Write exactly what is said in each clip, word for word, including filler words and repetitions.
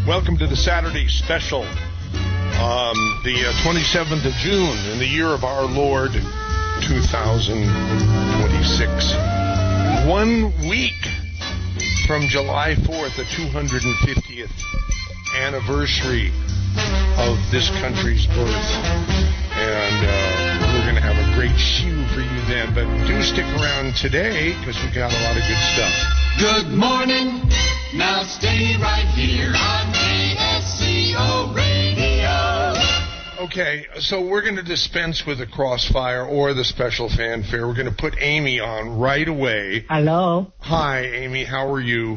Welcome to the Saturday special, um, the uh, twenty-seventh of June in the year of our Lord, two thousand twenty-six. One week from July fourth, the two hundred fiftieth anniversary of this country's birth. And uh, we're going to have a great show for you then. But do stick around today because we got a lot of good stuff. Good morning. Now stay right here on K S C O Radio. Okay, so we're going to dispense with the crossfire or the special fanfare. We're going to put Amy on right away. Hello. Hi, Amy. How are you?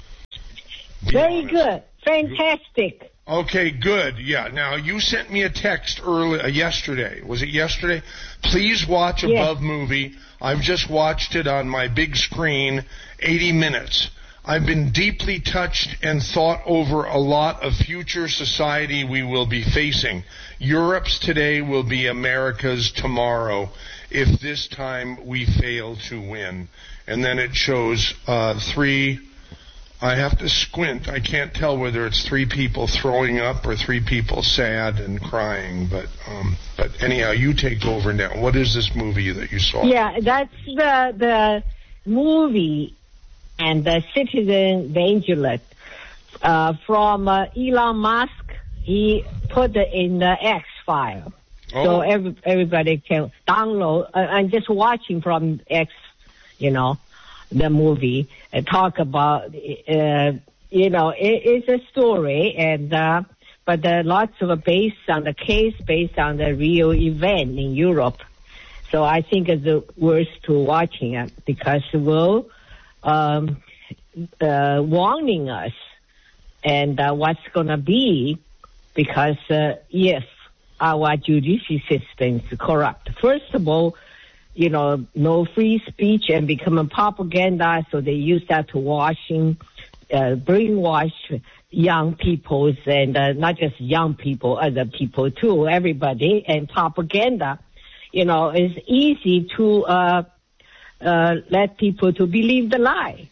Be Very honest. good. Fantastic. Okay, good. Yeah. Now, you sent me a text early uh, yesterday. Was it yesterday? Please watch Yes. Above Movie. I've just watched it on my big screen, eighty minutes. I've been deeply touched and thought over a lot of future society we will be facing. Europe's today will be America's tomorrow if this time we fail to win. And then it shows uh, three... I have to squint. I can't tell whether it's three people throwing up or three people sad and crying. But um, but anyhow, you take over now. What is this movie that you saw? Yeah, that's the the movie and the Citizen Evangelist uh, from uh, Elon Musk. He put it in the X file, Oh. so every, everybody can download. Uh, I'm just watching from X, you know. The movie and talk about, uh, you know, it, it's a story, and uh, but uh, lots of based on the case, based on the real event in Europe. So I think it's uh, worth to watching it because it will um, uh, warning us and uh, what's gonna be because uh, if our judicial system is corrupt, first of all. You know, no free speech and become a propaganda, so they use that to washing, uh, brainwash young people, and uh, not just young people, other people too, everybody, and propaganda. You know, it's easy to uh, uh, let people to believe the lie.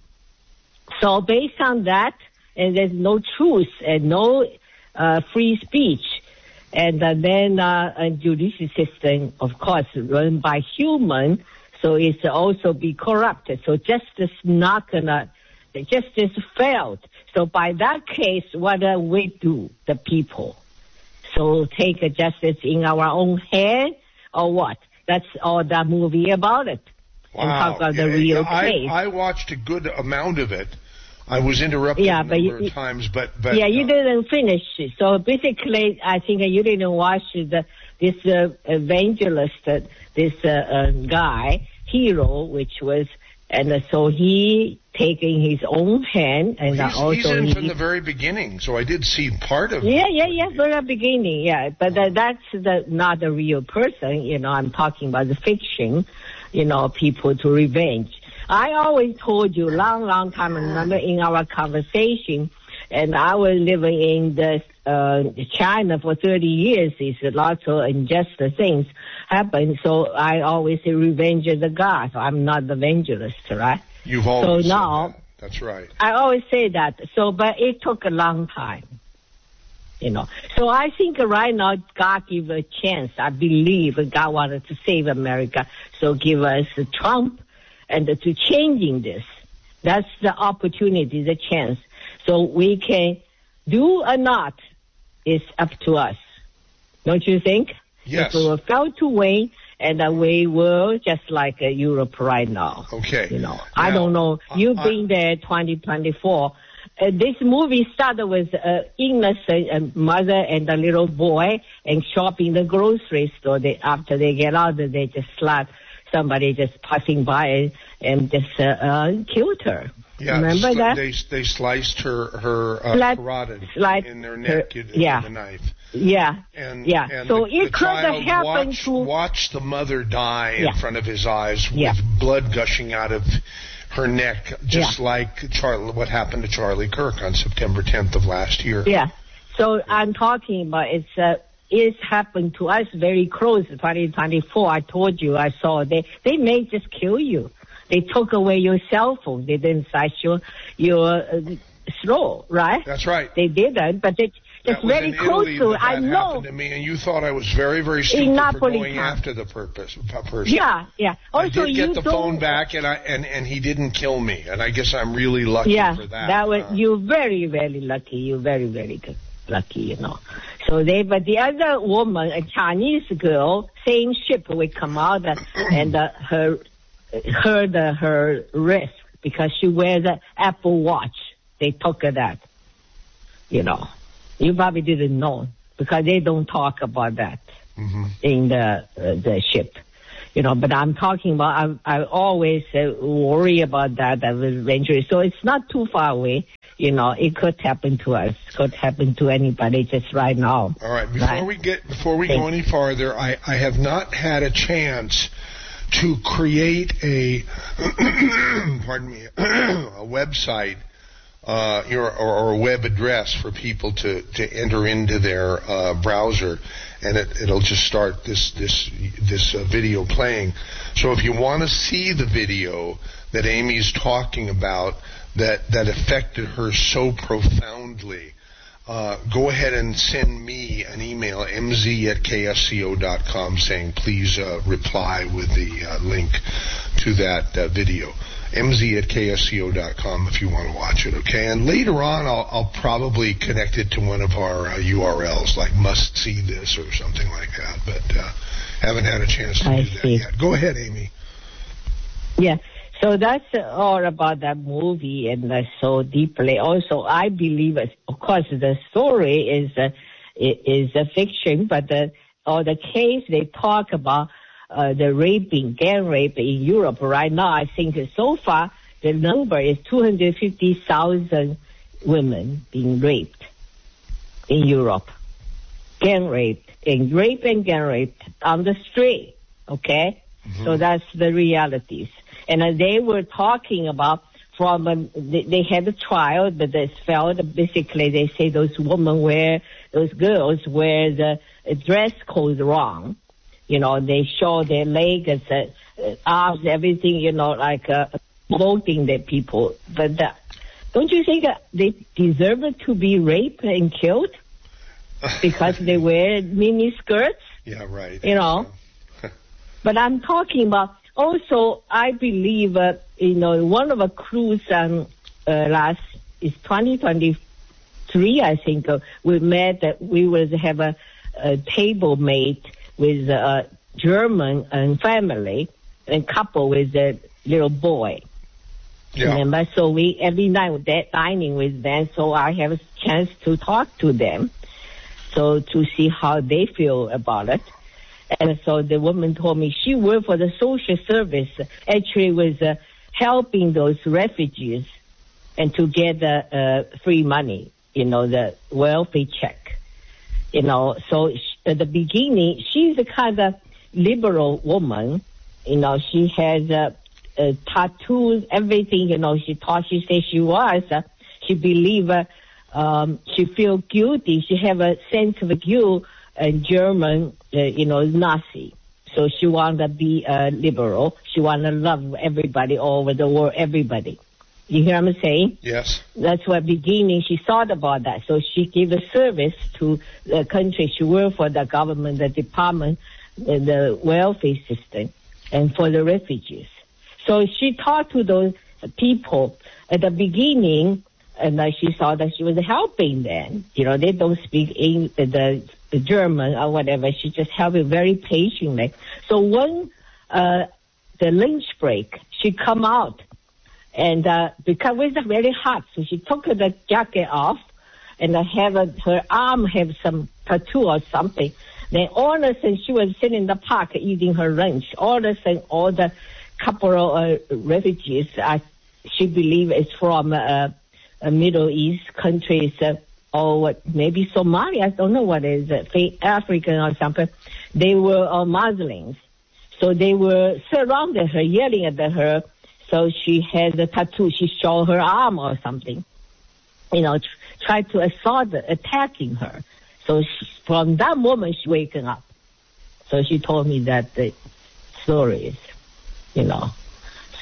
So based on that, and there's no truth and no uh, free speech. And uh, then uh, a judicial system, of course, run by human, so it's also be corrupted. So justice not gonna, justice failed. So by that case, what do we do, the people? So take a justice in our own hand, or what? That's all that movie about it. Wow. And talk about Yeah, the real yeah, I, case. I watched a good amount of it. I was interrupted Yeah, a but number you- of times, but... but yeah, you uh, didn't finish. So basically, I think you didn't watch the, this uh, evangelist, uh, this uh, uh, guy, hero, which was, and uh, so he taking his own hand, and uh, He's, also he's in he, from the very beginning, so I did see part of yeah, it. yeah, yeah, from the beginning, yeah. But uh, that's the, not the real person, you know. I'm talking about the fiction, you know, people to revenge. I always told you long, long time, remember in our conversation, and I was living in the uh, China for thirty years. It's lots of unjust things happen. So I always say revenge of the gods. I'm not the evangelist, right? You've always So said now- that. That's right. I always say that. So, but it took a long time, you know. So I think right now God give a chance. I believe God wanted to save America. So give us Trump and to changing this. That's the opportunity, the chance. So we can do or not is up to us. Don't you think? Yes. If we fail to win, and uh, we will just like uh, Europe right now. Okay. You know, Now, I don't know. You've I- been there twenty twenty-four. Uh, this movie started with uh, innocent uh, mother and a little boy and shopping the grocery store. They, after they get out, they just slap somebody just passing by and, and just uh, uh, killed her. Yeah, Remember sli- that? They they sliced her her uh, Slice- carotid slice in their her- neck in, yeah. with a knife. Yeah. And, Yeah. and So the, it the could have child happened watched, to- watched the mother die in Yeah. front of his eyes Yeah. with blood gushing out of her neck, just Yeah. like Charlie, what happened to Charlie Kirk on September tenth of last year. Yeah. So I'm talking about it's uh, it's happened to us very close. twenty twenty-four. I told you I saw they they may just kill you. They took away your cell phone. They didn't cite your your uh, slow, right? That's right. They didn't, but it, it's That was very in close Italy to. that I that know. happened to me, and you thought I was very, very stupid for Napoli going town. after the purpose person. Yeah, yeah. Also, I did get you the don't, phone back, and I and, and he didn't kill me, and I guess I'm really lucky yeah, for that. that was Uh, you very, very lucky. You very, very good, lucky, you know. So they, but the other woman, a Chinese girl, same ship would come out uh, and uh, her, her, the, her wrist because she wears an Apple Watch. They took her that, you know. You probably didn't know because they don't talk about that mhm. in the uh, the ship. You know, but I'm talking about, I, I always uh, worry about that, that was eventually. So it's not too far away. You know, it could happen to us, could happen to anybody just right now. All right, before Right. we get before we go any farther, I, I have not had a chance to create a pardon me a website uh, your, or, or a web address for people to, to enter into their uh, browser, and it, it'll just start this this this uh, video playing. So if you want to see the video that Amy's talking about that that affected her so profoundly, uh, go ahead and send me an email, m z at k s c o dot com, saying please uh, reply with the uh, link to that uh, video. m z at k s c o dot com if you want to watch it, okay? And later on, I'll, I'll probably connect it to one of our uh, U R Ls, like must see this or something like that, but uh, haven't had a chance to I do that see. yet. Go ahead, Amy. Yeah. So that's uh, all about that movie and uh, so deeply. Also, I believe, uh, of course, the story is uh, i- is a fiction, but the, or the case they talk about uh, the raping, gang rape in Europe right now, I think so far the number is two hundred fifty thousand women being raped in Europe. Gang raped, and rape and gang raped on the street, okay? Mm-hmm. So that's the realities. And uh, they were talking about from, um, they, they had a trial, but they felt basically they say those women wear, those girls wear the uh, dress code wrong. You know, they show their legs, uh, uh, arms, everything, you know, like uh, promoting the people. But uh, don't you think uh, they deserve to be raped and killed because they wear mini skirts? Yeah, right. You know. But I'm talking about also, I believe, uh, you know, one of the cruise um, uh, last is twenty twenty-three, I think, uh, we met, uh, we will have a, a table mate with a German and family and couple with a little boy. Yeah. Remember? So we, every night we're dining with them, so I have a chance to talk to them, so to see how they feel about it. And so the woman told me she worked for the social service, actually was uh, helping those refugees and to get uh, uh, free money, you know, the welfare check. You know, so she, at the beginning, she's a kind of liberal woman. You know, she has uh, uh, tattoos, everything, you know, she thought she said she was. Uh, she believed, uh, um, she feel guilty. She have a sense of guilt. A German, uh, you know, Nazi. So she want to be a uh, liberal. She want to love everybody all over the world, everybody. You hear what I'm saying? Yes. That's what beginning she thought about that. So she gave a service to the country. She worked for the government, the department, the, the welfare system, and for the refugees. So she talked to those people at the beginning, and uh, she saw that she was helping them. You know, they don't speak English, the the German or whatever. She just helping very patiently. So when uh, the lunch break, she come out, and uh, because it was very hot, so she took the jacket off, and uh, have a, her arm have some tattoo or something. Then all of a sudden she was sitting in the park eating her lunch. All of a sudden, all the couple of uh, refugees, uh, she believe it's from uh, uh, Middle East countries. Uh, or what, maybe Somalia, I don't know what it is, uh, African or something. They were uh, Muslims. So they were surrounded her, yelling at her. So she had a tattoo. She showed her arm or something. You know, tr- tried to assault, attacking her. So she, from that moment, she waking up. So she told me that the stories, you know.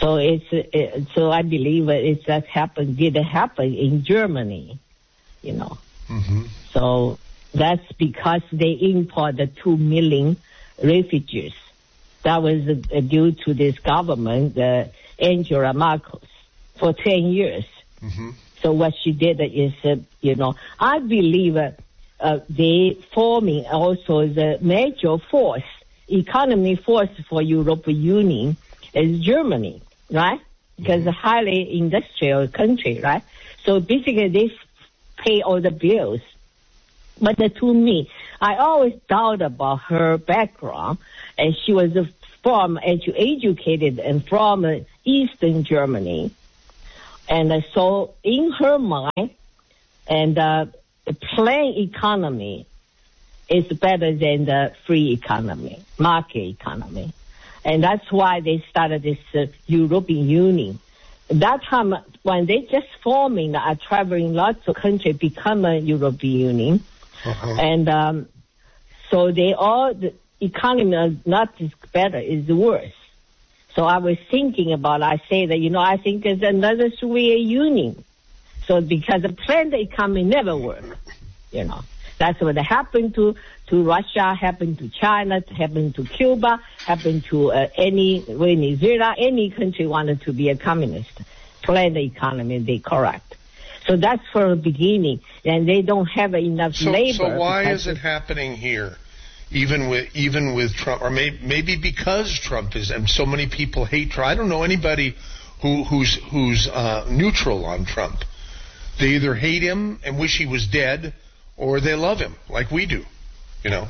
So it's it, so I believe it's that happened did happen in Germany, you know. Mm-hmm. So that's because they imported two million refugees. That was uh, due to this government, uh, Angela Merkel, for ten years. Mm-hmm. So what she did is, uh, you know, I believe uh, uh, they forming also the major force, economy force for European Union is Germany, right? Because Mm-hmm. a highly industrial country, right? So basically they f- pay all the bills. But uh, to me, I always doubt about her background, and she was uh, from edu- educated and from uh, Eastern Germany. And uh, so in her mind, and uh, the plain economy is better than the free economy, market economy. And that's why they started this uh, European Union. That time, when they just forming, are traveling lots of countries, become a European Union. Uh-huh. And um, so they all, the economy is not as better, is worse. So I was thinking about, I say that, you know, I think there's another Soviet Union. So because the planned economy never worked, you know. That's what happened to, to Russia, happened to China, happened to Cuba, happened to uh, any Venezuela, any country wanted to be a communist. Planned economy, they correct. So that's for the beginning. And they don't have enough So, labor. so why is it happening here? Even with even with Trump, or may, maybe because Trump is, and so many people hate Trump. I don't know anybody who who's who's uh, neutral on Trump. They either hate him and wish he was dead, or they love him like we do. You know.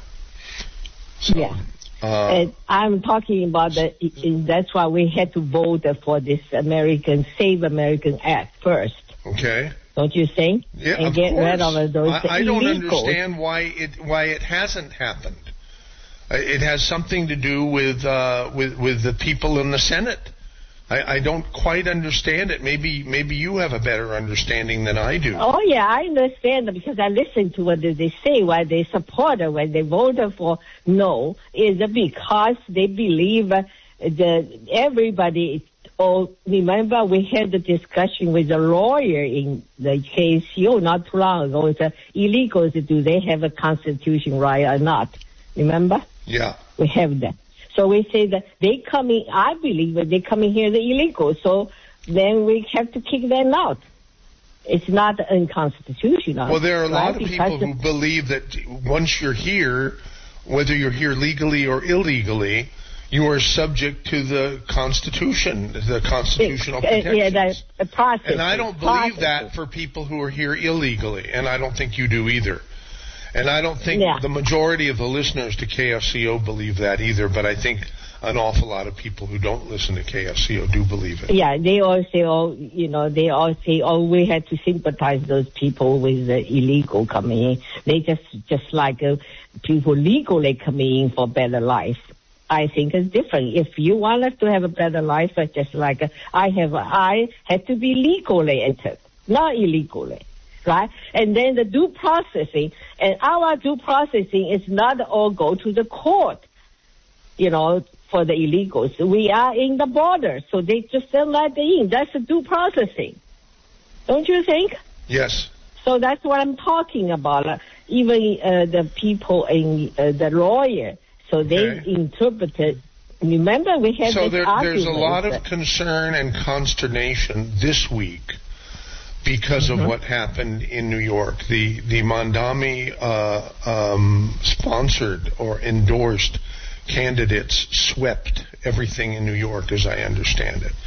So, yeah. Uh, and I'm talking about that. That's why we had to vote for this American Save American Act first. Okay. Don't you think? Yeah, and of get course. rid of those I, I don't illegals. understand why it why it hasn't happened. Uh, It has something to do with uh, with with the people in the Senate. I, I don't quite understand it. Maybe maybe you have a better understanding than I do. Oh yeah, I understand because I listen to what they say. Why they support it, when they voted for no, is because they believe uh, that everybody. Oh, remember we had the discussion with a lawyer in the K C O not too long ago. It's uh, illegals. Do they have a constitution right or not? Remember? Yeah. We have that. So we say that they coming, I believe that they coming here, the illegal. So then we have to kick them out. It's not unconstitutional. Well, there are a right? lot of people Because who believe that once you're here, whether you're here legally or illegally, you are subject to the Constitution, the constitutional uh, protections. yeah, the, the process. And I don't believe process. that for people who are here illegally, and I don't think you do either. And I don't think Yeah. the majority of the listeners to K F C O believe that either, but I think an awful lot of people who don't listen to K F C O do believe it. Yeah, they all say, oh, you know, they all say, oh, we had to sympathize those people with the illegal coming in. They just, just like uh, people legally coming in for better life. I think it's different. If you want us to have a better life, uh, just like uh, I have, I had to be legally entered, not illegally, right? And then the due processing, and our due processing is not all go to the court, you know, for the illegals. We are in the border, so they just don't let them in. That's the due processing. Don't you think? Yes. So that's what I'm talking about. Uh, even uh, the people in uh, the lawyer, so they Okay. interpreted. Remember, we had So this there, argument. there's a lot of that- concern and consternation this week because Mm-hmm. of what happened in New York. The the Mondami uh, um, sponsored or endorsed candidates swept everything in New York, as I understand it.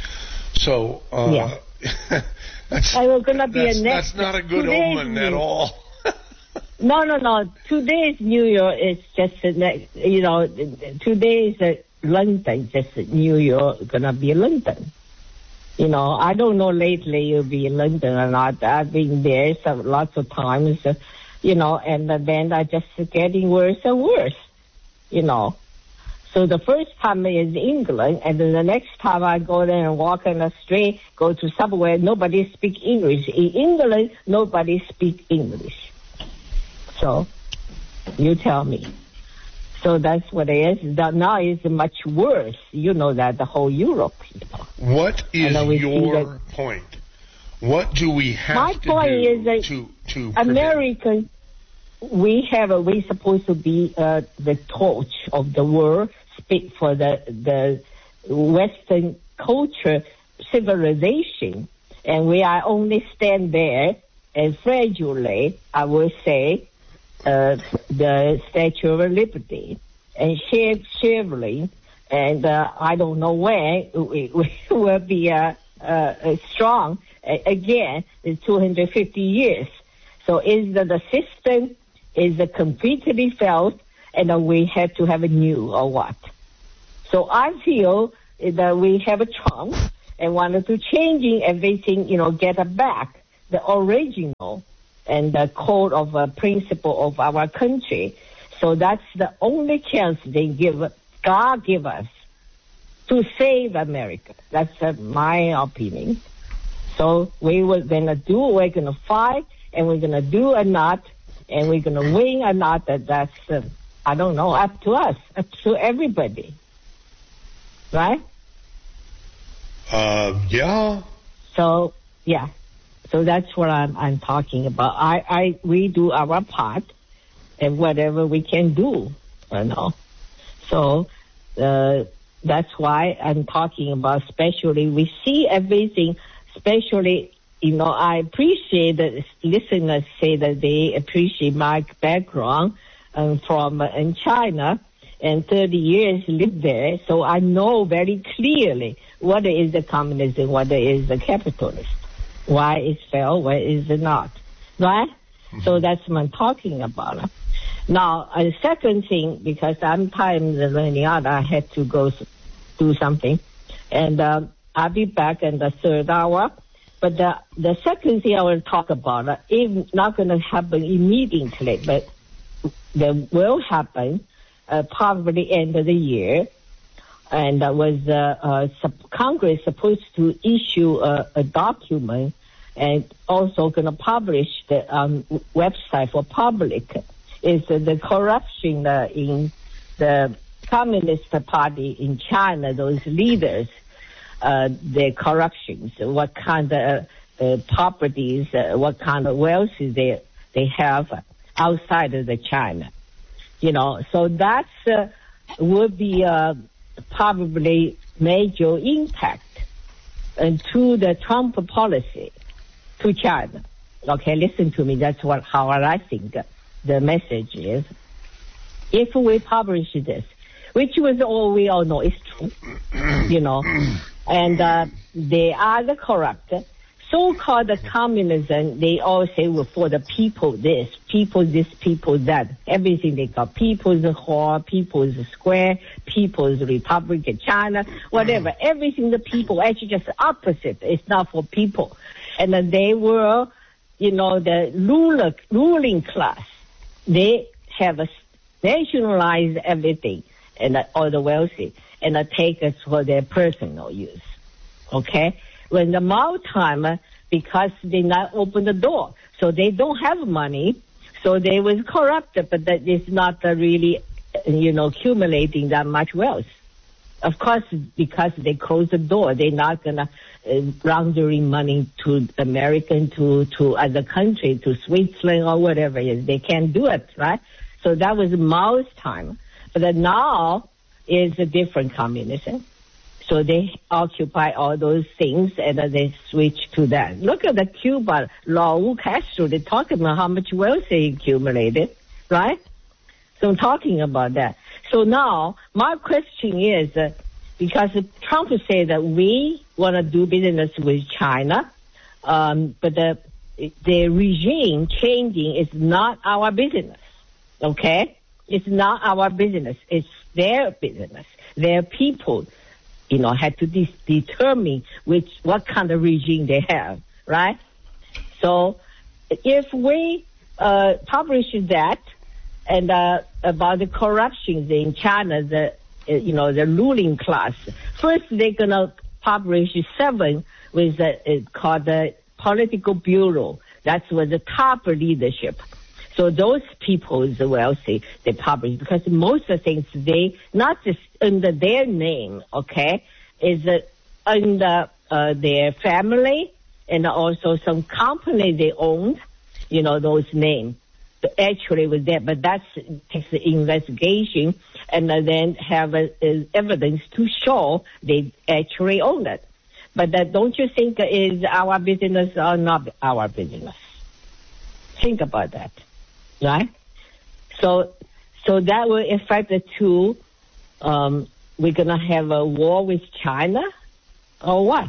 So uh, Yeah. that's, I was gonna be a that's, next- that's not a good today's omen at news. all. No, no, no. Today's New York is just, uh, ne- you know, today's uh, London, just New York, gonna be London. You know, I don't know lately you'll be in London or not. I've been there some, lots of times, uh, you know, and uh, then I just getting worse and worse, you know. So the first time is England, and then the next time I go there and walk on the street, go to subway, nobody speak English. In England, nobody speak English. So, you tell me. So that's what it is. That now it's much worse. You know that, the whole Europe. You know. What is your point? What do we have My to point do is that to, to Americans, we have a, we're supposed to be uh, the torch of the world, speak for the, the Western culture, civilization, and we are only stand there and fragilely, I will say, uh, the Statue of Liberty and shivering, and uh, I don't know when we, we will be uh, uh, strong uh, again in two hundred fifty years. So is that the system is uh, completely failed, and uh, we have to have a new or what? So I feel that we have a chance and wanted to changing everything, you know, get it back the original and the code of uh, principle of our country. So that's the only chance they give, God give us to save America. That's uh, my opinion. So we were going to do, we're going to fight, and we're going to do or not, and we're going to win or not. That that's, uh, I don't know, up to us, up to everybody. Right? Uh, yeah. So, yeah. So that's what I'm, I'm talking about. I, I, we do our part and whatever we can do, you know. So, uh, that's why I'm talking about, especially we see everything, especially, you know, I appreciate that listeners say that they appreciate my background um, from uh, in China and thirty years lived there. So I know very clearly what is the communism, what is the capitalist. Why it's failed, why is it not, right? Mm-hmm. So that's what I'm talking about. Now, a second thing, because I'm time running out, I had to go do something, and um, I'll be back in the third hour. But the the second thing I want to talk about, uh, it's not going to happen immediately, but that will happen uh, probably end of the year. And that was uh, uh, sub- Congress supposed to issue a, a document and also going to publish the um, website for public. Is uh, the corruption uh, in the Communist Party in China, those leaders, uh, their corruptions, what kind of uh, properties, uh, what kind of wealth they they have outside of the China. You know, so that's uh, would be uh, probably major impact and to the Trump policy to China. Okay, listen to me. That's what how I think the message is. If we publish this, which was all we all know is true, you know, and uh, they are the corrupt. So-called communism, they all say well, for the people this, people this, people that, everything they call People's Hall, People's Square, People's Republic of China, whatever. Everything the people, actually just opposite. It's not for people. And uh, they were, you know, the ruler, ruling class. They have a, nationalized everything and uh, all the wealthy and uh, take us for their personal use. Okay? When the Mao time, uh, because they not open the door, so they don't have money, so they was corrupted, but that is not uh, really, uh, you know, accumulating that much wealth. Of course, because they close the door, they're not gonna uh, laundering money to American, to to other country, to Switzerland or whatever it is. They can't do it, right? So that was Mao's time, but uh, now is a different communism. So they occupy all those things and uh, they switch to that. Look at the Cuba, Raul Castro, they're talking about how much wealth they accumulated, right? So I'm talking about that. So now, my question is, uh, because Trump said that we want to do business with China, um, but the, the regime changing is not our business, okay? It's not our business. It's their business. Their people, you know, had to de- determine which, what kind of regime they have, right? So if we uh, publish that and uh, about the corruption in China, the uh, you know the ruling class, first they're gonna publish seven with the uh, called the Political Bureau. That's with the top leadership. So those people is wealthy, they publish, because most of the things they, not just under their name, okay, is uh, under uh, their family and also some company they owned, you know, those names. Actually was there, but that's takes the investigation and uh, then have uh, evidence to show they actually own it. But uh, don't you think is our business or not our business? Think about that, right? So, so that will affect the two. Um, we're gonna have a war with China, or what?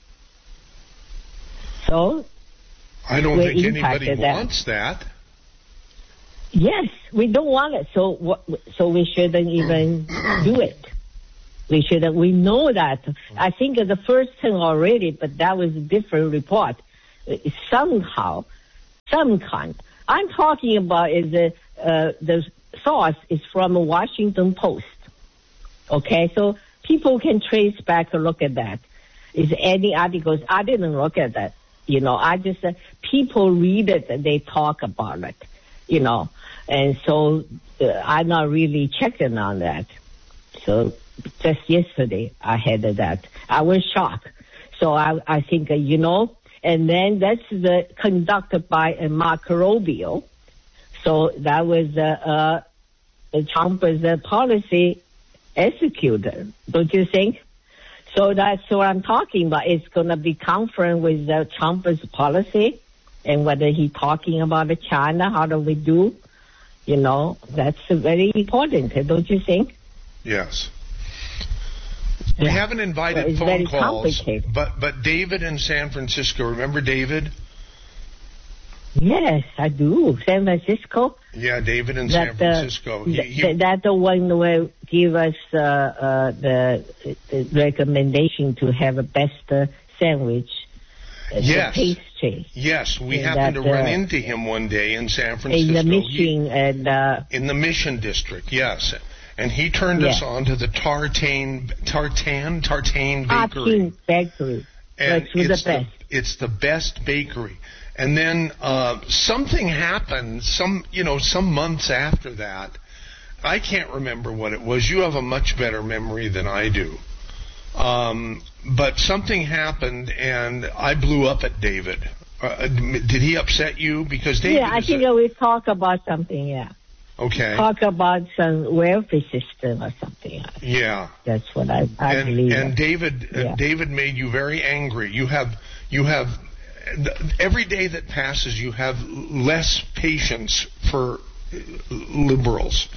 So, I don't think anybody wants that. that. Yes, we don't want it, so what, so we shouldn't even do it. We shouldn't. We know that. I think the first thing already, but that was a different report. Somehow, some kind. I'm talking about is the uh, the source is from a Washington Post. Okay, so people can trace back and look at that. Is any articles? I didn't look at that. You know, I just uh, people read it and they talk about it. You know, and so uh, I'm not really checking on that. So just yesterday I had that. I was shocked. So I, I think, uh, you know, and then that's the conducted by uh, Marco Rubio. So that was uh, uh, Trump's uh, policy executor, don't you think? So that's what I'm talking about. It's going to be confident with uh, Trump's policy. And whether he's talking about China, how do we do? You know, that's very important, don't you think? Yes. We yeah. haven't invited so phone calls, but but David in San Francisco, remember David? Yes, I do. San Francisco? Yeah, David in that, San Francisco. Uh, he, th- he, that the one will give us uh, uh, the, the recommendation to have a best uh, sandwich. Yes. Pastry. Yes, we and happened that, to run uh, into him one day in San Francisco. In the Mission he, and uh, in the Mission District, yes. And he turned yeah. us on to the Tartane Tartane Tartane Bakery. Tartane Bakery. And That's it's the best. The, it's the best bakery. And then uh, something happened. Some you know some months after that. I can't remember what it was. You have a much better memory than I do. Um, but something happened, and I blew up at David. Uh, did he upset you? Because David. Yeah, I think a, we talk about something. Yeah. Okay. Talk about some welfare system or something. Yeah. That's what I, I and, believe. And David, yeah. uh, David made you very angry. You have, you have, every day that passes, you have less patience for liberals.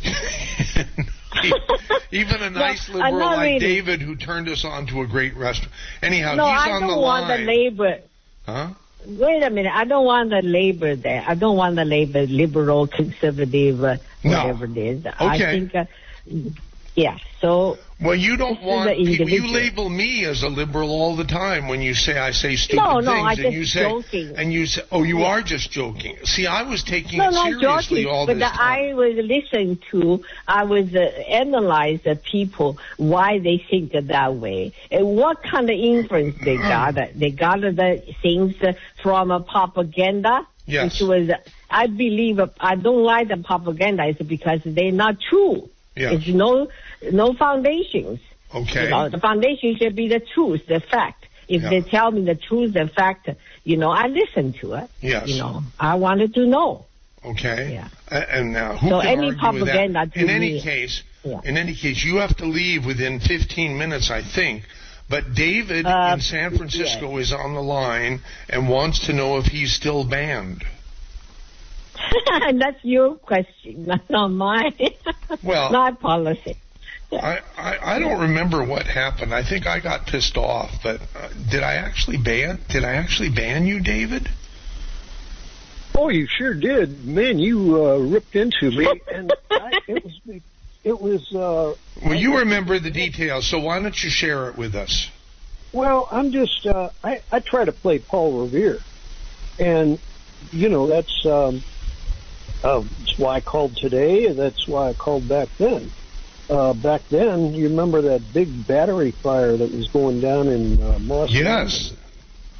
Even a nice no, liberal like really. David, who turned us on to a great restaurant. Anyhow, no, he's I on don't the want line. the labor. Huh? Wait a minute. I don't want the labor there. I don't want the labor, liberal, conservative, uh, whatever no. it is. Okay. I think, uh, yeah. So. Well, you don't want people. You individual. label me as a liberal all the time when you say I say stupid no, things, no, I and just you say, joking. and you say, oh, you yeah. are just joking. See, I was taking no, it not seriously joking, all but this the, time. I was listening to, I was uh, analyze the people why they think that way and what kind of influence they got. They got the things from a propaganda. Yes. Which was, I believe, I don't like the propaganda. It's because they're not true. Yes. It's no, no foundations. Okay. You know, the foundation should be the truth, the fact. If Yeah. they tell me the truth, the fact, you know, I listen to it. Yes. You know, I wanted to know. Okay. Yeah. Uh, and now, who So can any argue propaganda with that? to In any me- case, Yeah. in any case, you have to leave within fifteen minutes, I think. But David Uh, in San Francisco is on the line and wants to know if he's still banned. That's your question, not mine. Well- not policy. I, I, I don't remember what happened. I think I got pissed off, but uh, did I actually ban? Did I actually ban you, David? Oh, you sure did, man. You uh, ripped into me, and I, it was it was. Uh, Well, you remember the details, so why don't you share it with us? Well, I'm just. Uh, I I try to play Paul Revere, and you know that's um, uh, that's why I called today, and that's why I called back then. Uh, back then, you remember that big battery fire that was going down in uh, Moss? Yes.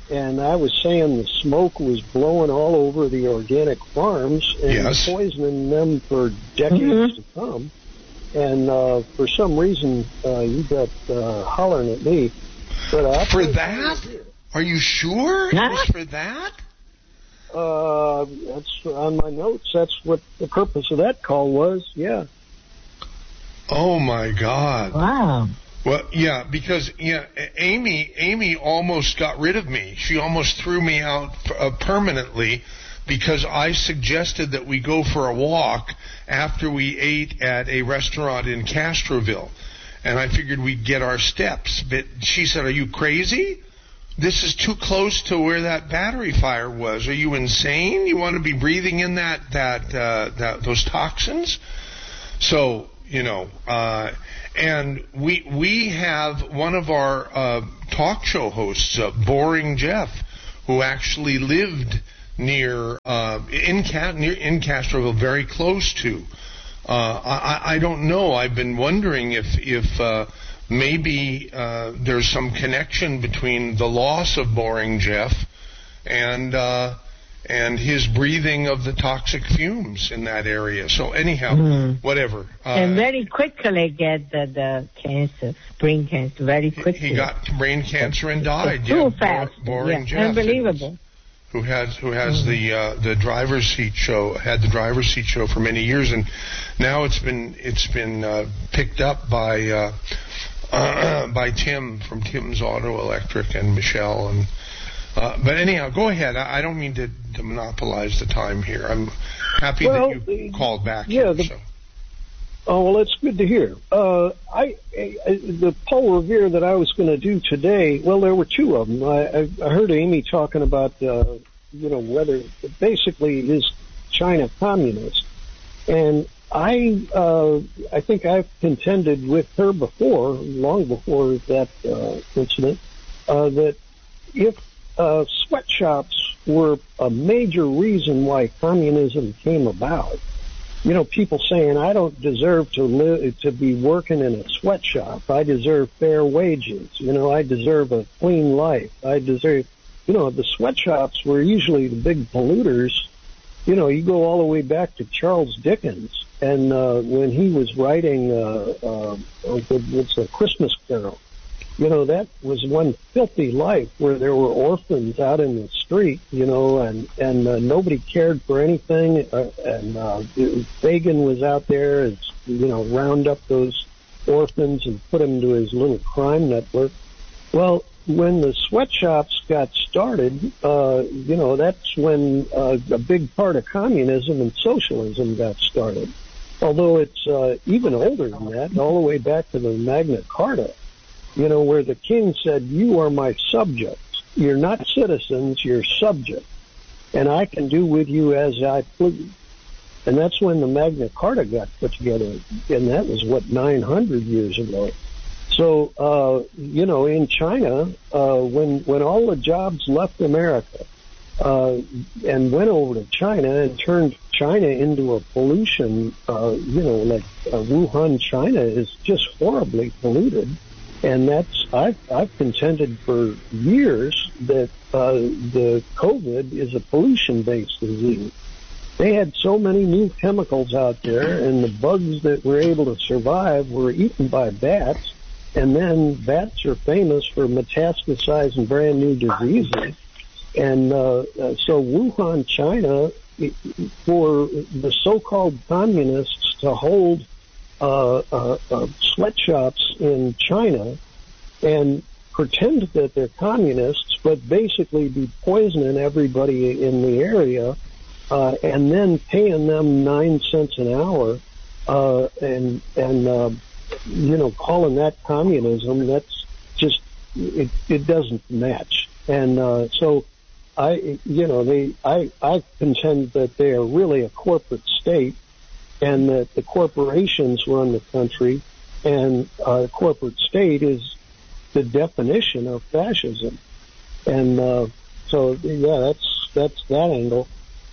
and I was saying the smoke was blowing all over the organic farms and Yes. poisoning them for decades Mhm. to come. And uh, for some reason, uh, you got uh, hollering at me. But I For that? Are you sure it Huh? was for that? Uh, that's on my notes. That's what the purpose of that call was. Yeah. Oh my God. Wow. Well, yeah, because yeah, Amy, Amy almost got rid of me. She almost threw me out uh, permanently because I suggested that we go for a walk after we ate at a restaurant in Castroville, and I figured we'd get our steps. But she said, "Are you crazy? This is too close to where that battery fire was. Are you insane? You want to be breathing in that that uh, that those toxins?" So, you know, uh, and we we have one of our uh, talk show hosts, uh, Boring Jeff, who actually lived near uh, in Ca- near in Castroville, very close to. Uh, I, I don't know. I've been wondering if if uh, maybe uh, there's some connection between the loss of Boring Jeff and uh, and his breathing of the toxic fumes in that area. So anyhow, Mm. whatever. Uh, and very quickly get the, the cancer, brain cancer, very quickly. he got brain cancer and died. Too yeah, fast. Bor- Boring yeah. Jeff. Unbelievable. Who has who has the uh, the driver's seat show had the driver's seat show for many years, and now it's been it's been uh, picked up by uh, uh, by Tim from Tim's Auto Electric and Michelle and uh, but anyhow, go ahead. I, I don't mean to, to monopolize the time here. I'm happy Well, that you called back. yeah, here, the- so. Oh, well, that's good to hear. Uh, I, I the Paul Revere that I was going to do today. Well, there were two of them. I, I, I heard Amy talking about, uh, you know, whether basically is China communist, and I, uh, I think I've contended with her before, long before that uh, incident, uh, that if uh, sweatshops were a major reason why communism came about. You know, people saying, I don't deserve to live, to be working in a sweatshop. I deserve fair wages. You know, I deserve a clean life. I deserve, you know, the sweatshops were usually the big polluters. You know, you go all the way back to Charles Dickens, and uh, when he was writing, uh, uh, what's a Christmas Carol, you know, that was one filthy life where there were orphans out in the street, you know, and, and uh, nobody cared for anything. Uh, and uh, Fagin was out there, and, you know, round up those orphans and put them to his little crime network. Well, when the sweatshops got started, uh, you know, that's when uh, a big part of communism and socialism got started. Although it's uh, even older than that, all the way back to the Magna Carta. You know, where the king said, you are my subjects. You're not citizens, you're subjects. And I can do with you as I please. And that's when the Magna Carta got put together. And that was, what, nine hundred years ago. So, uh, you know, in China, uh, when, when all the jobs left America, uh, and went over to China and turned China into a pollution, uh, you know, like uh, Wuhan, China is just horribly polluted. And that's, I've, I've contended for years that uh, the COVID is a pollution-based disease. They had so many new chemicals out there, and the bugs that were able to survive were eaten by bats, and then bats are famous for metastasizing brand new diseases. And uh, uh, so Wuhan, China, for the so-called communists to hold Uh, uh, uh, sweatshops in China and pretend that they're communists, but basically be poisoning everybody in the area, uh, and then paying them nine cents an hour, uh, and and uh, you know, calling that communism. That's just it. It doesn't match. And uh, so I, you know, they I I contend that they are really a corporate state, and that the corporations run the country, and uh, corporate state is the definition of fascism. And uh, so, yeah, that's that's that angle.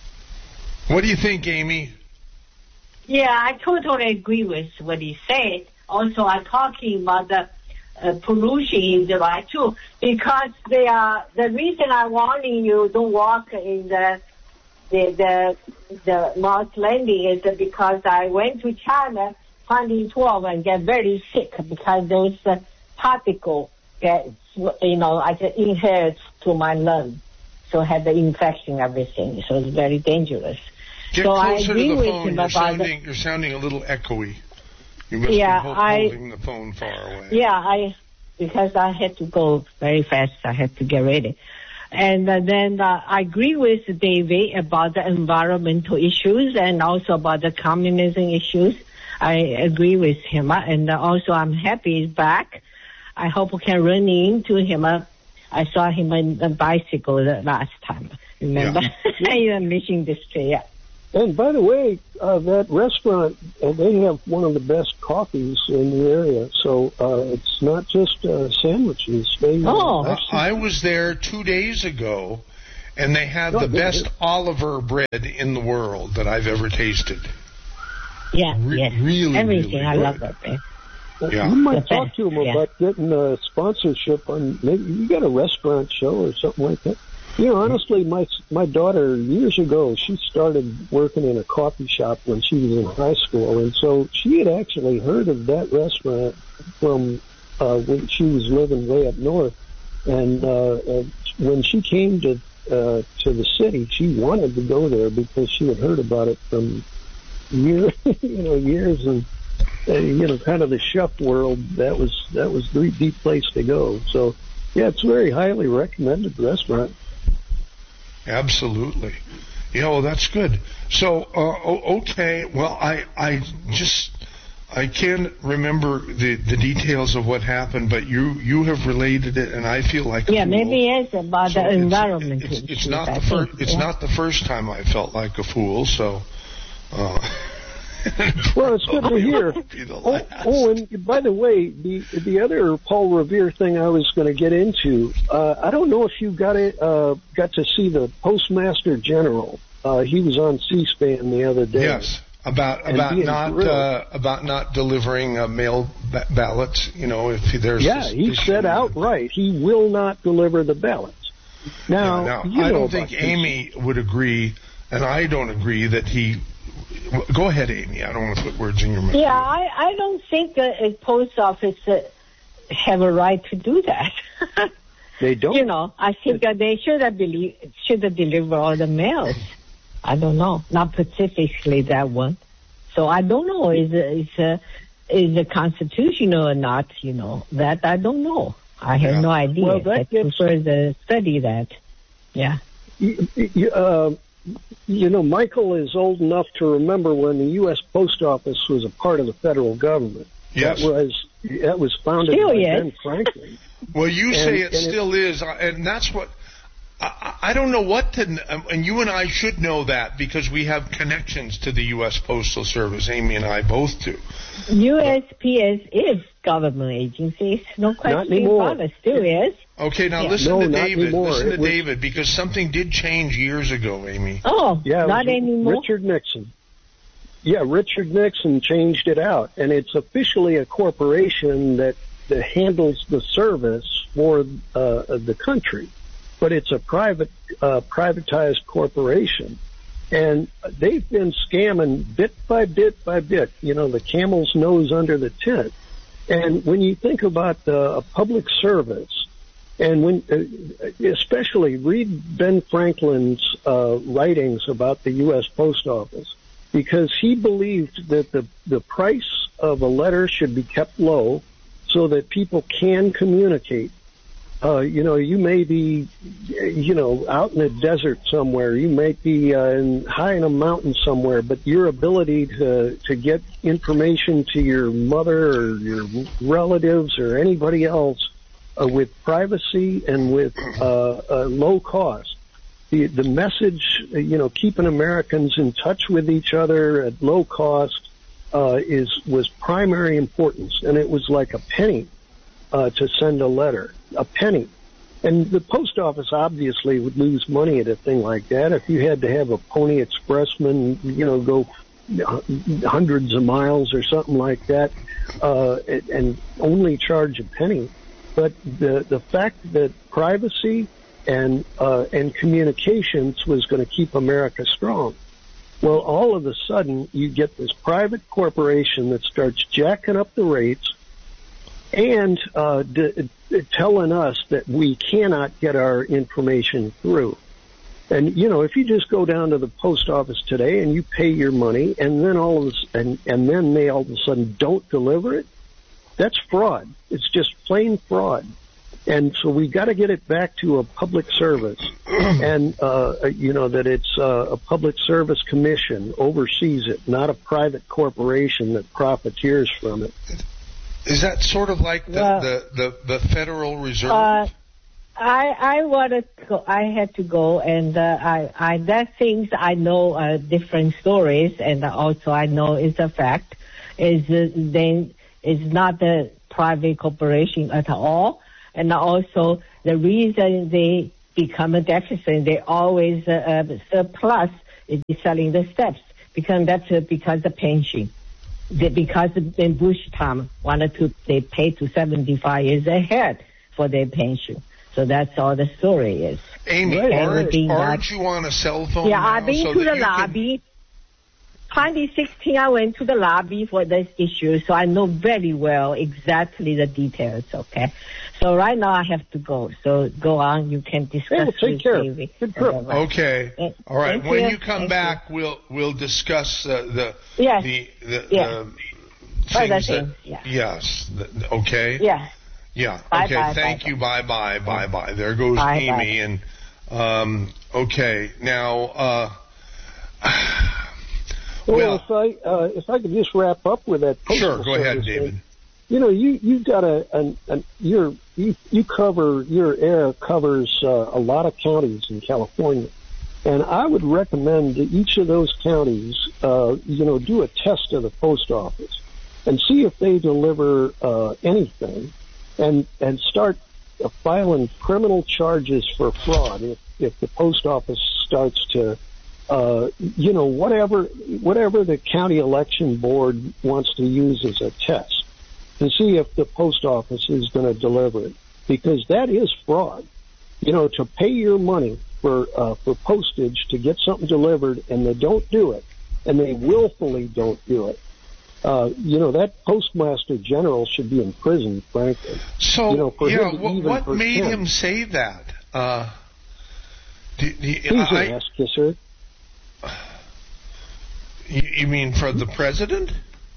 What do you think, Amy? Yeah, I totally agree with what he said. Also, I'm talking about the uh, pollution is right too, because they are the reason I'm warning you don't walk in the the the, the Mars landing is because I went to China twenty twelve and get very sick because those uh, particles get you know I get inhaled to my lung, so I had the infection everything, so it's very dangerous. Get so I closer agree to the with phone. him You're about sounding, you're sounding a little echoey. You must Yeah, be hold, I- holding the phone far away. Yeah, I because I had to go very fast. I had to get ready. And uh, then uh, I agree with David about the environmental issues and also about the communism issues. I agree with him. Uh, and uh, also I'm happy he's back. I hope we can run into him. Uh, I saw him on a bicycle the last time. Remember? Yeah. In the mission district, yeah. And by the way, uh, that restaurant, uh, they have one of the best coffees in the area. So uh, it's not just uh, sandwiches. They, uh, Oh. Uh, actually- I was there two days ago, and they had Oh, the good. best Oliver bread in the world that I've ever tasted. Yeah, Re- yes. really, Everything. really I good. love that thing. Yeah. You might The talk best, to them yeah. about getting a sponsorship on. Maybe you got a restaurant show or something like that. You know, honestly, my my daughter years ago she started working in a coffee shop when she was in high school, and so she had actually heard of that restaurant from uh, when she was living way up north. And uh, uh, when she came to uh, to the city, she wanted to go there because she had heard about it from years, you know, years and. Uh, you know, kind of the chef world, that was that was the the place to go. So, yeah, it's a very highly recommended restaurant. Absolutely. Yeah, well, that's good. So, uh, o- okay, well, I, I just, I can't remember the, the details of what happened, but you, you have related it, and I feel like a Yeah, fool. maybe it's about So the it's- environment. It's, it's issues, not I the first. think, It's yeah. not the first time I felt like a fool. So, uh, Well, it's good to hear. Won't be the Oh, last. oh, and by the way, the the other Paul Revere thing I was going to get into, uh, I don't know if you got it, uh, got to see the Postmaster General. Uh, he was on C-SPAN the other day. Yes, about And about being not grilled. uh, about not delivering uh, mail ba- ballots. You know, if there's Yeah, he suspicion. said outright he will not deliver the ballots. Now, Yeah, now you I know don't think about Amy would agree, and I don't agree that he. Well, go ahead, Amy. I don't want to put words in your mouth. Yeah, I, I don't think uh, a post office uh, have a right to do that. They don't. You know, I think uh, they should have believe, should have delivered all the mails. I don't know, not specifically that one. So I don't know is is uh, is it constitutional or not. You know that I don't know. I have Yeah. no idea. Well, that I gets- prefer to study that. Yeah. You, you, uh, you know, Michael is old enough to remember when the U S Post Office was a part of the federal government. Yes. That was that was founded Still by is. Ben Franklin. Well, you And- say it and it- still is, uh, and that's what. I, I I don't know what to, um, and you and I should know that because we have connections to the U S Postal Service. Amy and I both do. U S P S is government agency. No question anymore. about it. Still is. Okay, now Yeah. listen No, to not David. anymore. Listen to It was- David because something did change years ago, Amy. Oh, Yeah, it not was anymore. Richard Nixon. Yeah, Richard Nixon changed it out, and it's officially a corporation that, that handles the service for uh, the country, but it's a private uh, privatized corporation, and they've been scamming bit by bit by bit. You know, the camel's nose under the tent. And when you think about uh, a public service, and when, uh, especially read Ben Franklin's uh, writings about the U S Post Office, because he believed that the the price of a letter should be kept low, so that people can communicate. Uh, you know, you may be, you know, out in the desert somewhere. You may be uh, in, high in a mountain somewhere, but your ability to to get information to your mother or your relatives or anybody else uh, with privacy and with uh, uh, low cost. The the message, uh, you know, keeping Americans in touch with each other at low cost uh, is was primary importance, and it was like a penny uh, to send a letter, a penny. And the post office obviously would lose money at a thing like that. If you had to have a Pony Expressman, you know, go hundreds of miles or something like that, uh, and, and only charge a penny. But the the fact that privacy and uh, and communications was going to keep America strong. Well, all of a sudden, you get this private corporation that starts jacking up the rates and uh, d- d- telling us that we cannot get our information through. And, you know, if you just go down to the post office today and you pay your money and then all of a, and, and then they all of a sudden don't deliver it, that's fraud. It's just plain fraud. And so we got to get it back to a public service, and uh, you know that it's uh, a public service commission oversees it, not a private corporation that profiteers from it. Is that sort of like the Well, the, the, the Federal Reserve? Uh, I I wanted to go, I had to go, and uh, I I that things I know uh, different stories, and also I know it's a fact. Is uh, then is not a private corporation at all. And also, the reason they become a deficit, they always uh, uh, surplus is selling the steps, because that's uh, because the pension. They, because in Bush time wanted to, they pay to seventy-five years ahead for their pension. So that's all the story is. Amy, Right. aren't, Everything aren't that- you on a cell phone Yeah, now I've been so to that the you can- lobby. twenty sixteen, I went to the lobby for this issue, so I know very well exactly the details, okay? So right now I have to go. So go on. You can discuss Hey, well, take with care. David. Good trip. Okay. Uh, All right. thank When you. you come Thank back, we'll we'll discuss uh, the Yes. the the, Yeah. the Other things that things, yeah. yes. The, okay. Yeah. Yeah. Bye, Okay. bye, Thank bye, you. Bye bye. Bye bye. There goes Bye, Amy. And um. Okay. Now. Uh. Well, Well. if I uh, if I could just wrap up with that. Sure. postal Go ahead, service David. thing. You know, you you've got a an, an you're you you cover your area covers uh, a lot of counties in California, and I would recommend that each of those counties, uh, you know, do a test of the post office and see if they deliver uh, anything, and and start uh, filing criminal charges for fraud if if the post office starts to. Uh, you know, whatever whatever the county election board wants to use as a test to see if the post office is going to deliver it, because that is fraud. You know, to pay your money for uh, for postage to get something delivered and they don't do it, and they willfully don't do it. Uh, you know, that postmaster general should be in prison, frankly. So, you know, for yeah, him to what, even what made pretend. him say that? Uh, do, do, He's I, an ass kisser. you, you mean for the president?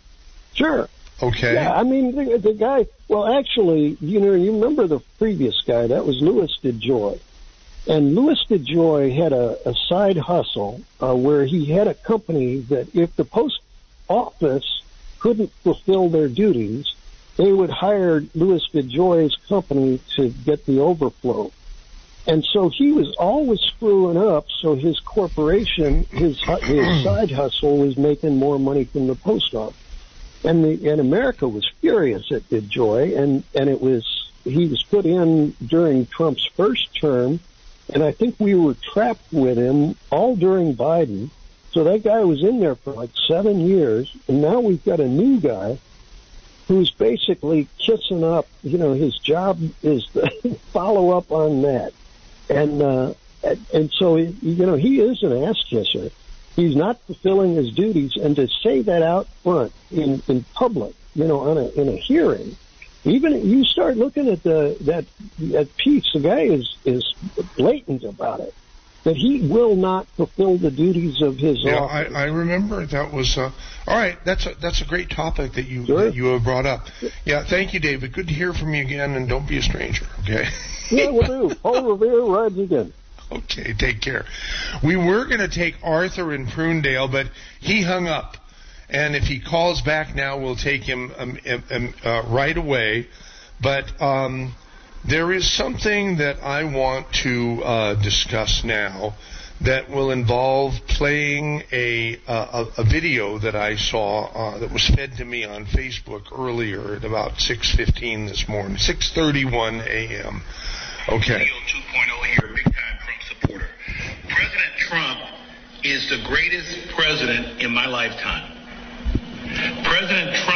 Sure. Okay. Yeah, I mean, the, the guy, well, actually, you know, you remember the previous guy, that was Louis DeJoy. And Louis DeJoy had a, a side hustle uh, where he had a company that if the post office couldn't fulfill their duties, they would hire Louis DeJoy's company to get the overflow. And so he was always screwing up, so his corporation, his his side hustle was making more money from the post office. And the and America was furious at DeJoy, and and it was he was put in during Trump's first term, and I think we were trapped with him all during Biden. So that guy was in there for like seven years, and now we've got a new guy who's basically kissing up. You know, his job is to follow up on that, and uh, and, and so you know he is an ass kisser. He's not fulfilling his duties, and to say that out front in, in public, you know, on a, in a hearing, even you start looking at the that that piece, the guy is is blatant about it, that he will not fulfill the duties of his Yeah, office. I, I remember that was uh, all right. That's a, that's a great topic that you Sure. that you have brought up. Yeah, thank you, David. Good to hear from you again, and don't be a stranger. Okay. Yeah, we'll do. Paul Revere rides again. Okay, take care. We were going to take Arthur in Prunedale, but he hung up. And if he calls back now, we'll take him um, um, uh, right away. But um, there is something that I want to uh, discuss now that will involve playing a uh, a, a video that I saw uh, that was fed to me on Facebook earlier at about six fifteen this morning, six thirty-one a.m. Okay. Video two point oh here, big time Trump supporter. President Trump is the greatest president in my lifetime. President Trump's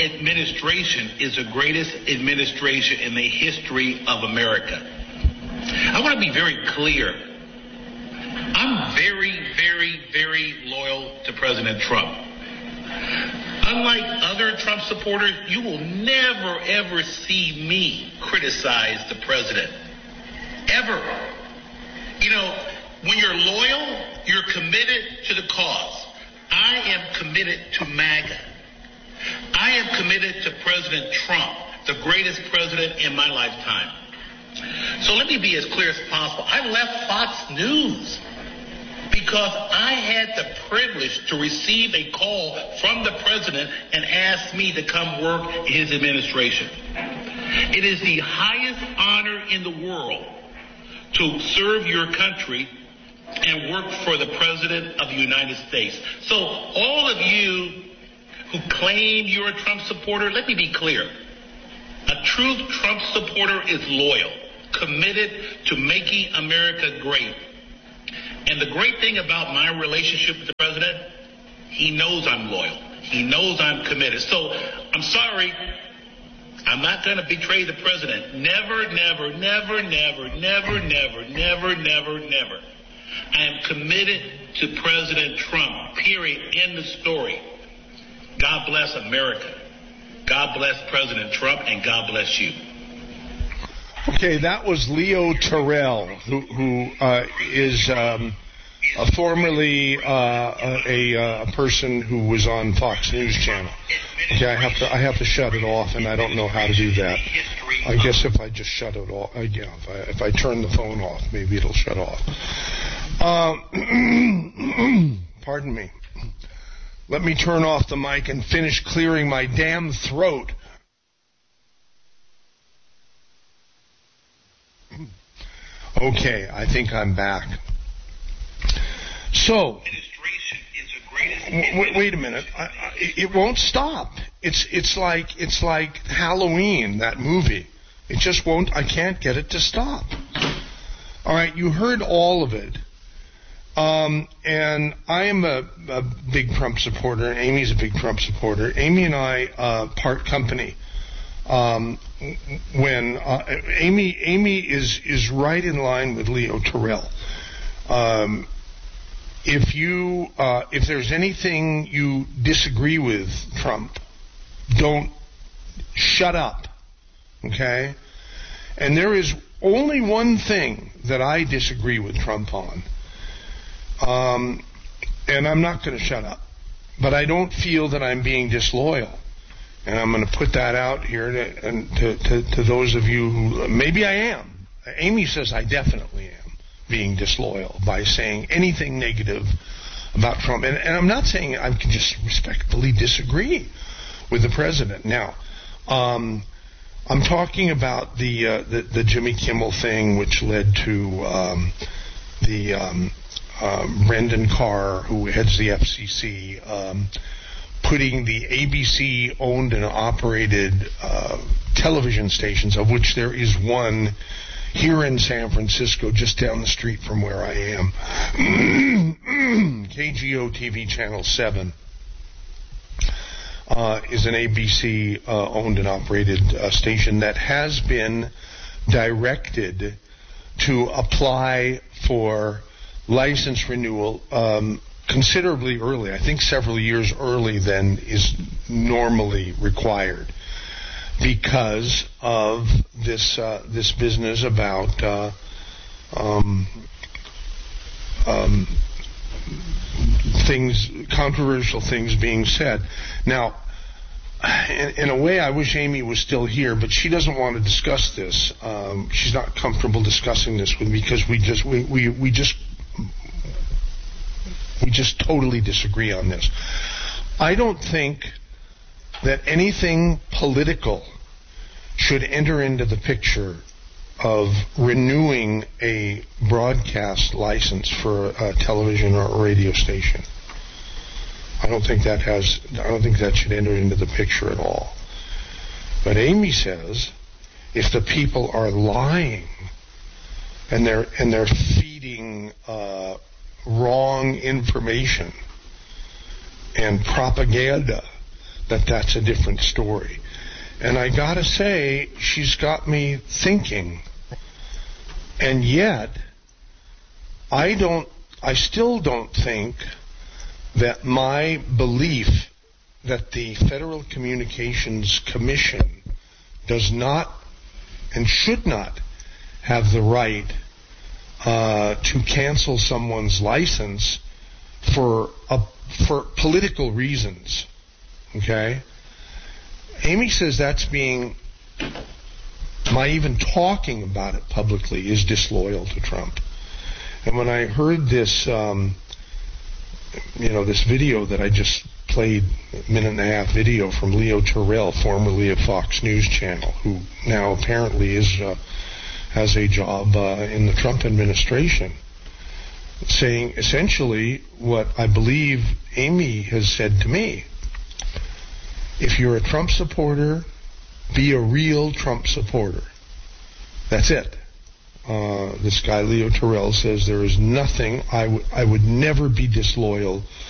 administration is the greatest administration in the history of America. I want to be very clear. I'm very, very, very loyal to President Trump. Unlike other Trump supporters, you will never, ever see me criticize the president. Ever. You know, when you're loyal, you're committed to the cause. I am committed to MAGA. I am committed to President Trump, the greatest president in my lifetime. So let me be as clear as possible. I left Fox News because I had the privilege to receive a call from the president and ask me to come work in his administration. It is the highest honor in the world to serve your country and work for the President of the United States. So all of you who claim you're a Trump supporter, let me be clear. A true Trump supporter is loyal, committed to making America great. And the great thing about my relationship with the president, he knows I'm loyal. He knows I'm committed. So I'm sorry. I'm not going to betray the president. Never, never, never, never, never, never, never, never, never. I am committed to President Trump, period, end of story. God bless America. God bless President Trump, and God bless you. Okay, that was Leo Terrell, who, who uh, is um, a formerly uh, a, a person who was on Fox News Channel. Okay, I have to I have to shut it off, and I don't know how to do that. I guess if I just shut it off, uh, yeah, if I, if I turn the phone off, maybe it'll shut off. Um, pardon me. Let me turn off the mic and finish clearing my damn throat. Okay, I think I'm back. So, w- wait a minute. I, I, it won't stop. It's it's like it's like Halloween, that movie. It just won't. I can't get it to stop. All right, you heard all of it. Um, and I am a, a big Trump supporter, and Amy's a big Trump supporter. Amy and I uh, part company. Um, when uh, Amy Amy is is right in line with Leo Terrell. Um, if you uh, if there's anything you disagree with Trump, don't shut up, okay? And there is only one thing that I disagree with Trump on. Um, and I'm not going to shut up, but I don't feel that I'm being disloyal, and I'm going to put that out here to, and to, to, to those of you who maybe I am. Amy says I definitely am being disloyal by saying anything negative about Trump, and, and I'm not saying I can just respectfully disagree with the president. Now, um, I'm talking about the, uh, the the Jimmy Kimmel thing, which led to um, the. Um, Uh, Brendan Carr, who heads the F C C, um, putting the A B C-owned and operated uh, television stations, of which there is one here in San Francisco, just down the street from where I am, K G O T V Channel seven, uh, is an A B C-owned uh, and operated uh, station that has been directed to apply for license renewal um, considerably early, I think several years early than is normally required, because of this uh, this business about uh, um, um, things, controversial things being said. Now, in, in a way, I wish Amy was still here, but she doesn't want to discuss this. Um, she's not comfortable discussing this with me because we just we we, we just. We just totally disagree on this. I don't think that anything political should enter into the picture of renewing a broadcast license for a television or a radio station. I don't think that has, I don't think that should enter into the picture at all. But Amy says if the people are lying and they're, and they're feeding, uh, wrong information and propaganda that that's a different story. And I gotta say, she's got me thinking. And yet, I don't, I still don't think that my belief that the Federal Communications Commission does not and should not have the right uh, to cancel someone's license for a, for political reasons. Okay? Amy says that's being, my even talking about it publicly is disloyal to Trump. And when I heard this, um, you know, this video that I just played, a minute and a half video from Leo Terrell, formerly of Fox News Channel, who now apparently is uh, has a job uh, in the Trump administration, saying essentially what I believe Amy has said to me. If you're a Trump supporter, be a real Trump supporter. That's it. Uh, this guy, Leo Terrell, says there is nothing, I, w- I would never be disloyal